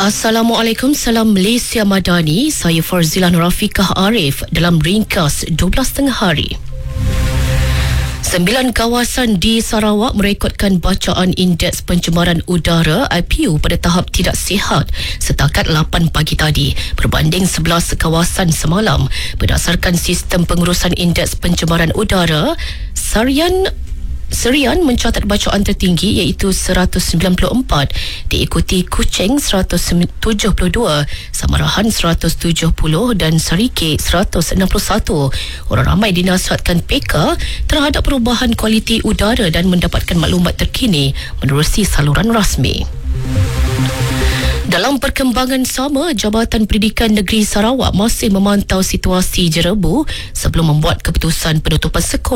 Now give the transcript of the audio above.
Assalamualaikum, salam Malaysia Madani. Saya Farzilan Rafiqah Arif dalam ringkas 12 tengah hari. 9 kawasan di Sarawak merekodkan bacaan Indeks Pencemaran Udara IPU pada tahap tidak sihat setakat 8 pagi tadi berbanding 11 kawasan semalam. Berdasarkan sistem pengurusan Indeks Pencemaran Udara, Serian mencatat bacaan tertinggi iaitu 194, diikuti Kuching 172, Samarahan 170 dan Sarike 161. Orang ramai dinasihatkan peka terhadap perubahan kualiti udara dan mendapatkan maklumat terkini menerusi saluran rasmi. Dalam perkembangan sama, Jabatan Pendidikan Negeri Sarawak masih memantau situasi jerebu sebelum membuat keputusan penutupan sekolah